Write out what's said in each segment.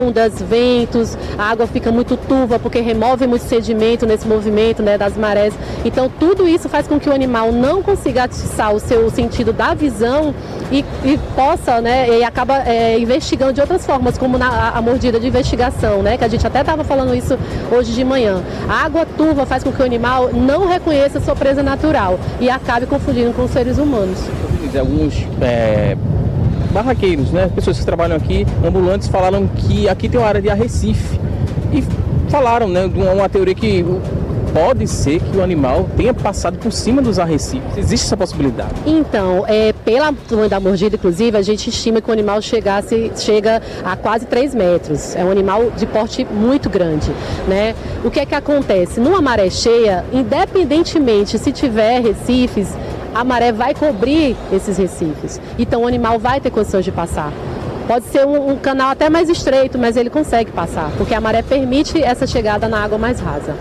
ondas, ventos, a água fica muito turva porque remove muito sedimento nesse movimento, né, das marés. Então tudo isso faz com que o animal não consiga atiçar o seu sentido da visão e possa, né, e acaba investigando de outras formas, como a mordida de investigação, né, que a gente até estava falando isso hoje de manhã. A água turva faz com que o animal não reconheça a sua presa natural e acabe confundindo com os seres humanos. Alguns barraqueiros, né, pessoas que trabalham aqui, ambulantes, falaram que aqui tem uma área de arrecife e falaram, né, de uma teoria que pode ser que o animal tenha passado por cima dos arrecifes. Existe essa possibilidade? Então, pela tamanho da mordida, inclusive, a gente estima que o animal chega a quase 3 metros. É um animal de porte muito grande, né? O que é que acontece? Numa maré cheia, independentemente se tiver recifes, a maré vai cobrir esses recifes. Então o animal vai ter condições de passar. Pode ser um canal até mais estreito, mas ele consegue passar, porque a maré permite essa chegada na água mais rasa.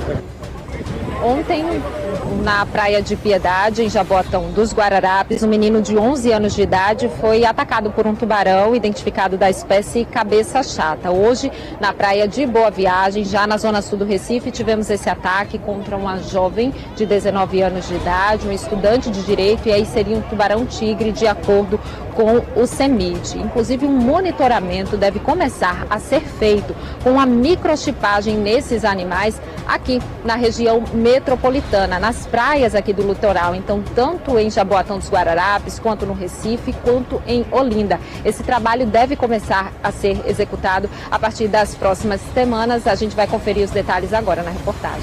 Ontem, na Praia de Piedade, em Jaboatão dos Guararapes, um menino de 11 anos de idade foi atacado por um tubarão identificado da espécie cabeça chata. Hoje, na Praia de Boa Viagem, já na zona sul do Recife, tivemos esse ataque contra uma jovem de 19 anos de idade, um estudante de direito, e aí seria um tubarão-tigre, de acordo com o CEMIT. Inclusive, um monitoramento deve começar a ser feito com a microchipagem nesses animais aqui na região metropolitana, nas praias aqui do litoral. Então, tanto em Jaboatão dos Guararapes, quanto no Recife, quanto em Olinda. Esse trabalho deve começar a ser executado a partir das próximas semanas. A gente vai conferir os detalhes agora na reportagem.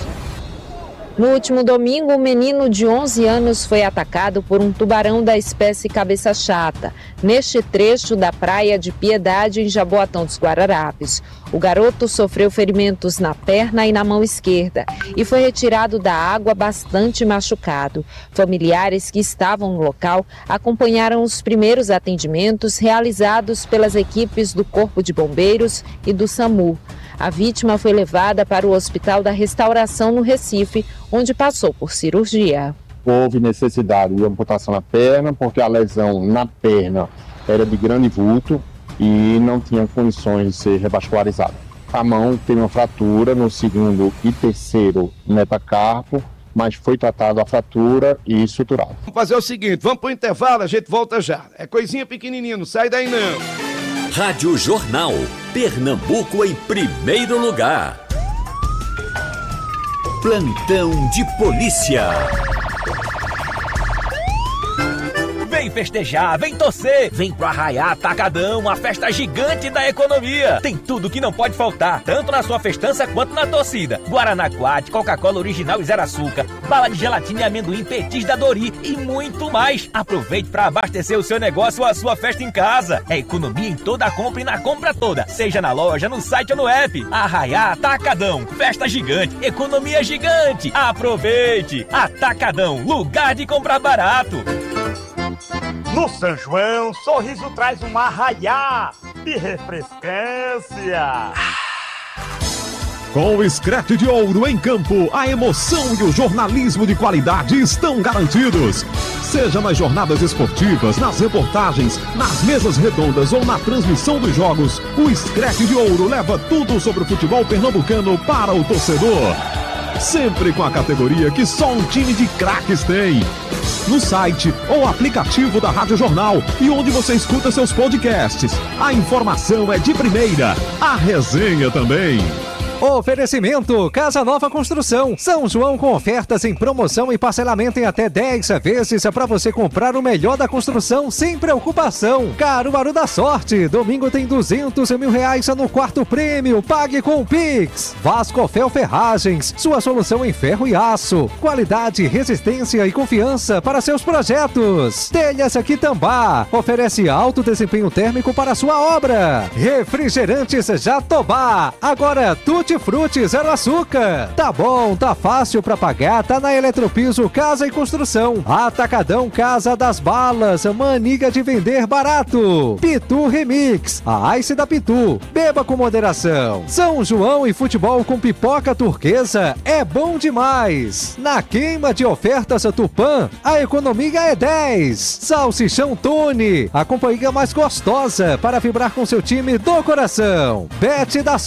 No último domingo, um menino de 11 anos foi atacado por um tubarão da espécie cabeça chata, neste trecho da Praia de Piedade, em Jaboatão dos Guararapes. O garoto sofreu ferimentos na perna e na mão esquerda e foi retirado da água bastante machucado. Familiares que estavam no local acompanharam os primeiros atendimentos realizados pelas equipes do Corpo de Bombeiros e do SAMU. A vítima foi levada para o Hospital da Restauração no Recife, onde passou por cirurgia. Houve necessidade de amputação na perna, porque a lesão na perna era de grande vulto e não tinha condições de ser revascularizada. A mão tem uma fratura no segundo e terceiro metacarpo, mas foi tratado a fratura e suturado. Vamos fazer o seguinte, vamos pro intervalo, a gente volta já. É coisinha pequenininha, não sai daí não. Rádio Jornal, Pernambuco em primeiro lugar. Plantão de polícia. Vem festejar, vem torcer, vem pro Arraiá Atacadão, a festa gigante da economia. Tem tudo que não pode faltar, tanto na sua festança quanto na torcida. Guaraná Quat, Coca-Cola original e zero açúcar, bala de gelatina e amendoim, petis da Dori e muito mais. Aproveite para abastecer o seu negócio ou a sua festa em casa. É economia em toda a compra e na compra toda, seja na loja, no site ou no app. Arraiá Atacadão, festa gigante, economia gigante. Aproveite! Atacadão, lugar de comprar barato. No São João, sorriso traz um arraiá de refrescância. Com o Scratch de Ouro em campo, a emoção e o jornalismo de qualidade estão garantidos. Seja nas jornadas esportivas, nas reportagens, nas mesas redondas ou na transmissão dos jogos, o Scratch de Ouro leva tudo sobre o futebol pernambucano para o torcedor. Sempre com a categoria que só um time de craques tem. No site ou aplicativo da Rádio Jornal e onde você escuta seus podcasts. A informação é de primeira, a resenha também. Oferecimento Casa Nova Construção. São João com ofertas em promoção e parcelamento em até 10 vezes para você comprar o melhor da construção sem preocupação. Caruaru da Sorte. Domingo tem R$200 mil no quarto prêmio. Pague com o Pix. Vascofel Ferragens. Sua solução em ferro e aço. Qualidade, resistência e confiança para seus projetos. Telhas Quitambá. Oferece alto desempenho térmico para sua obra. Refrigerantes Jatobá. Agora tudo Hortifruti Zero Açúcar. Tá bom, tá fácil pra pagar, tá na Eletropiso Casa e Construção. Atacadão Casa das Balas, maniga de vender barato. Pitu Remix, a Ice da Pitu. Beba com moderação. São João e futebol com pipoca turquesa é bom demais. Na queima de ofertas Tupã, a economia é 10. Salsichão Tune, a companhia mais gostosa para vibrar com seu time do coração. Bet da